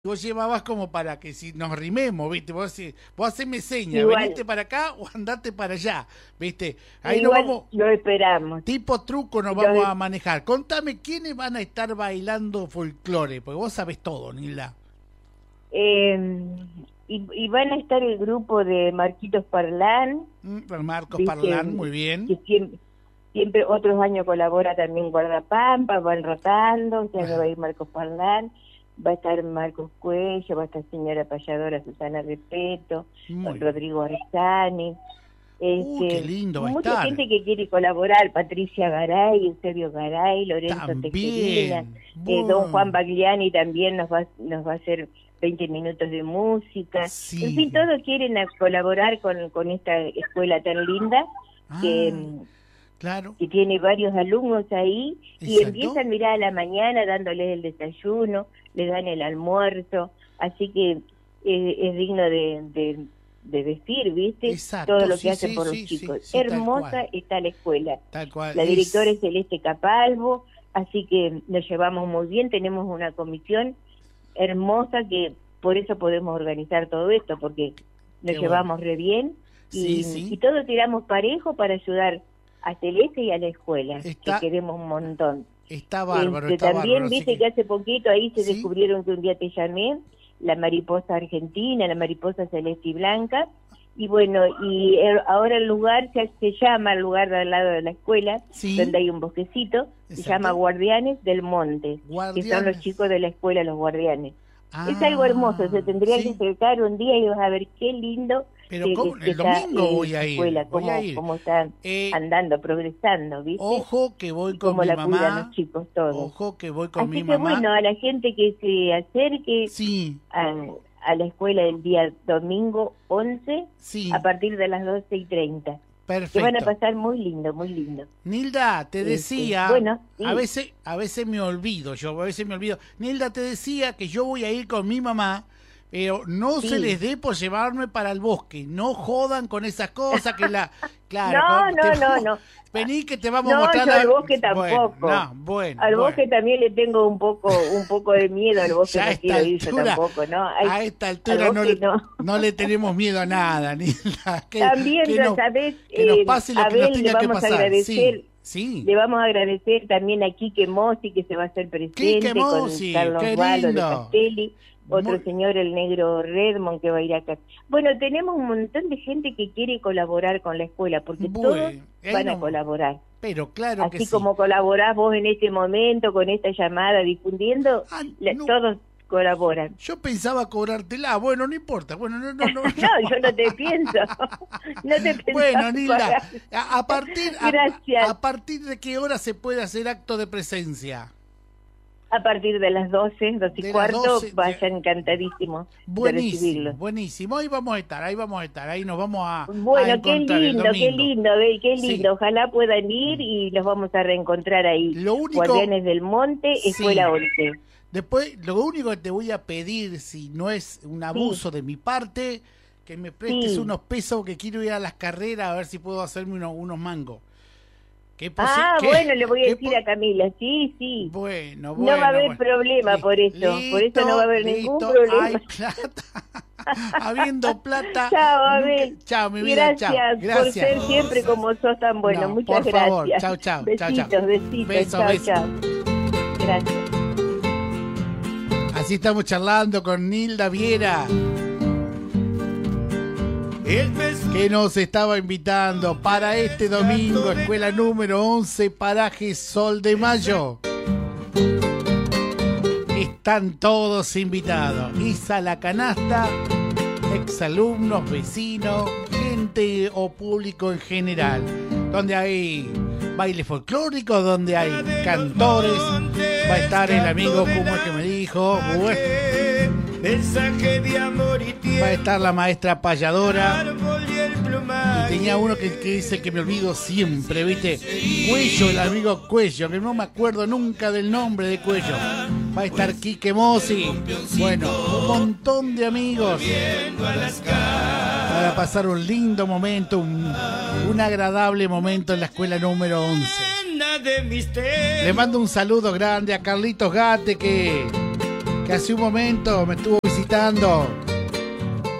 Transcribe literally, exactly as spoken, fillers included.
vos llevabas como para que si nos rimemos, ¿viste? Vos, decís, vos haceme señas, Igual, venite para acá o andate para allá, ¿viste? Ahí nos igual vamos, lo esperamos. tipo truco nos Lo vamos de- a manejar. Contame, ¿quiénes van a estar bailando folclore? Porque vos sabés todo, Nilda. eh, y, y van a estar el grupo de Marquitos Parlán, Mm, Marcos ¿viste? Parlán, muy bien. Que siempre, siempre otros años colabora también Guardapampa, van rotando, ya me va a ir Marcos Parlán, va a estar Marcos Cuello, va a estar señora payadora Susana Repeto, Muy bien. Rodrigo Arzani. Uy, Este, qué lindo va a mucha estar. gente que quiere colaborar, Patricia Garay, Eusebio Garay, Lorenzo Tejerina, También. eh, don Juan Bueno. Bagliani también nos va, nos va a hacer veinte minutos de música. Sí. En fin, todos quieren a- colaborar con, con esta escuela tan linda que, Ah, claro. que tiene varios alumnos ahí y Exacto. empiezan, mirá, a la mañana dándoles el desayuno, les dan el almuerzo, así que eh, es digno de, de, de decir, ¿viste? Exacto, Todo lo sí, que hacen sí, por sí, los sí, chicos. sí, tal Hermosa cual. está la escuela. Tal cual. La Es- directora es Celeste Capalvo, así que nos llevamos muy bien, tenemos una comisión hermosa que por eso podemos organizar todo esto, porque nos Qué llevamos re bien y, Sí, sí. y todos tiramos parejo para ayudar a Celeste y a la escuela, Está- que queremos un montón. Está bárbaro, Este, está también bárbaro. así viste que... que- hace poquito ahí se Sí. descubrieron que un día te llamé, la mariposa argentina, la mariposa celeste y blanca, y bueno, y el- ahora el lugar se, se llama, el lugar de al lado de la escuela, Sí. donde hay un bosquecito, se Exacto. llama Guardianes del Monte, que son Guardianes. los chicos de la escuela, los guardianes. Ah, Es algo hermoso, se tendría sí. que acercar un día y vas a ver qué lindo Pero que, ¿cómo? que- que El está, domingo eh, voy la a ir, escuela, voy cómo, a ir. cómo están Eh, andando, progresando, ¿viste? Ojo que voy Y con cómo mi la cuidan mamá. los chicos todos. Ojo que voy con Así mi que mamá. bueno, a la gente que se acerque Sí, a, a la escuela el día domingo once sí, a partir de las doce y treinta. Que perfecto. van a pasar muy lindo, muy lindo. Nilda, te Este, decía, bueno, sí. a veces, a veces me olvido, yo a veces me olvido. Nilda, te decía que yo voy a ir con mi mamá, pero no Sí. se les dé por llevarme para el bosque. No jodan con esas cosas que la, claro. No, con- no, te- no, no. Vení que te vamos a No, mostrar. yo la- al bosque Bueno, tampoco. no, bueno, Al bueno. bosque también le tengo un poco un poco de miedo, al bosque Ya a no esta quiero ir yo altura, tampoco, ¿no? Hay- a esta al altura no bosque le, no. no le tenemos miedo a nada, Nilda. Que, También, que ya nos- sabés, que nos eh, pase lo a que nos Abel le tenga que vamos a pasar. agradecer. Sí, sí. Le vamos a agradecer también a Quique Mossi, que se va a hacer presente, Quique Mossi, con Carlos qué Valo de lindo. Castelli, otro Muy- señor, el negro Redmond, que va a ir acá. Bueno, tenemos un montón de gente que quiere colaborar con la escuela, porque Bueno, todos ahí van a no- colaborar. Pero claro que Así sí. como colaborás vos en este momento, con esta llamada, difundiendo, Ah, la- no. todos colaboran. Yo pensaba cobrártela. Bueno, no importa. Bueno, no, no, no. No, yo no te pienso. No te pienso. Bueno, Nilda, pagar. a, a partir a- Gracias. A, partir de qué hora se puede hacer acto de presencia? A partir de las doce, doce De y las cuarto, doce, vayan encantadísimos de Buenísimo, recibirlos. buenísimo. Ahí vamos a estar, ahí vamos a estar, ahí nos vamos a, a Bueno, qué encontrar el lindo, qué domingo. lindo, ve, qué Sí. lindo. Ojalá puedan ir y los vamos a reencontrar ahí. Lo único- Guardianes del Monte, Sí. Escuela once. Después, lo único que te voy a pedir, si no es un abuso de mi parte, que me prestes Sí. unos pesos que quiero ir a las carreras a ver si puedo hacerme unos, unos mangos. ¿Qué posi- Ah, qué- bueno, le voy a qué decir po- a Camila, sí, sí. Bueno, No bueno. va a haber bueno. problema por eso, por eso no va a haber ningún listo, problema. Hay plata. Habiendo plata. Chao, nunca- Abel. Chao, mi vida. Gracias, Chao. por Gracias. ser siempre como sos tan bueno. No, Muchas por favor. gracias. Chao, chao, chao, Besitos, chao. besitos. Besos, chao, besos. chao. Gracias. Así estamos charlando con Nilda Viera, que nos estaba invitando para este domingo, escuela número once, paraje Sol de Mayo. Están todos invitados. Isa la canasta, exalumnos, vecinos, gente o público en general. Donde hay bailes folclóricos, donde hay cantores. Va a estar el amigo, como el que me dijo, bueno, mensaje de amor y va a estar la maestra payadora. árbol y el Y plumaje. tenía uno que, que dice que me olvido siempre, ¿viste? Cuello, el amigo Cuello, que no me acuerdo nunca del nombre de Cuello. Va a estar Quique Mossi. Bueno, un montón de amigos. Para pasar un lindo momento, un, un agradable momento en la escuela número once. Llena de misterio. Le mando un saludo grande a Carlitos Gate, que, que que hace un momento me estuvo visitando